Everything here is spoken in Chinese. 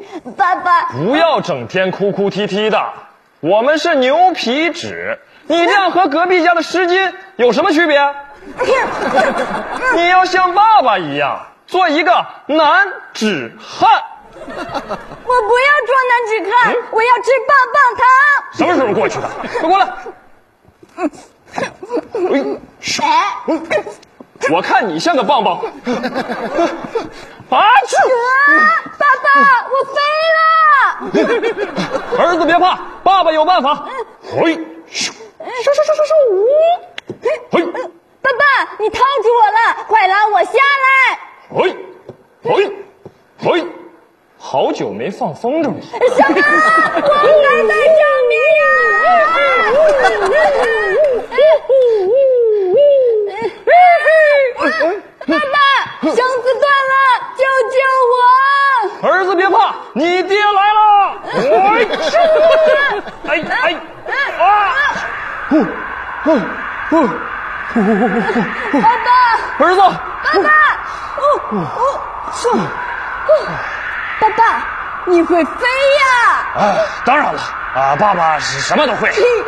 爸爸， 不要整天哭哭啼啼的，我们是牛皮纸，你这样和隔壁家的湿巾有什么区别？你要像爸爸一样做一个男子汉。 我不要做男子汉，我要吃棒棒糖。 什么时候过去的？快过来！我看你像个棒棒。啊！去！ 爸爸，我飞了！ 儿子别怕，爸爸有办法。嘿，咻！嘿！ 爸爸，你套住我了，快拉我下来！ 嘿，嘿，嘿！好久没放风筝了。 什么？我奶奶救命呀！爸爸，绳子断了，救救我！ 儿子别怕，你爹来了！哎啊！ 爸爸， 儿子， 爸爸，爸爸，你会飞呀？ 当然了，爸爸是什么都会。